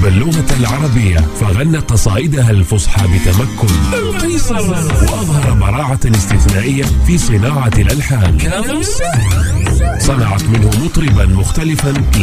اللغة العربية، فغنى قصائدها الفصحى بتمكن، وأظهر براعة استثنائية في صناعة الألحان. صنعت منه مطربا مختلفا